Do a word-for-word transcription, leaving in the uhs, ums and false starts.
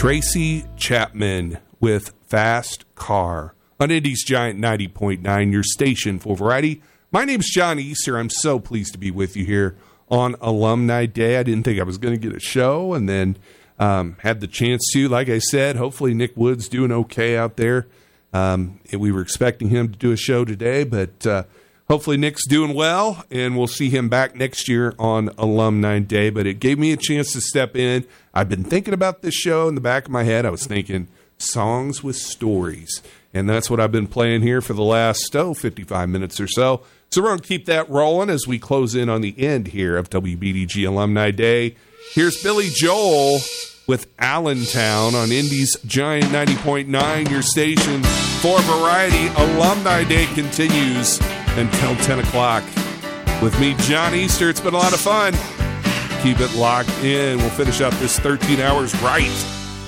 Tracy Chapman with Fast Car on Indy's Giant ninety point nine, your station for variety. My name's John Easter. I'm so pleased to be with you here on Alumni Day. I didn't think I was going to get a show, and then um, had the chance to. Like I said, hopefully Nick Wood's doing okay out there. Um, we were expecting him to do a show today, but uh, hopefully Nick's doing well, and we'll see him back next year on Alumni Day. But it gave me a chance to step in. I've been thinking about this show in the back of my head. I was thinking songs with stories, and that's what I've been playing here for the last, oh, fifty-five minutes or so. So we're going to keep that rolling as we close in on the end here of W B D G Alumni Day. Here's Billy Joel with Allentown on Indy's Giant ninety point nine, your station for variety. Alumni Day continues until ten o'clock. With me, John Easter. It's been a lot of fun. Keep it locked in. We'll finish up this thirteen hours right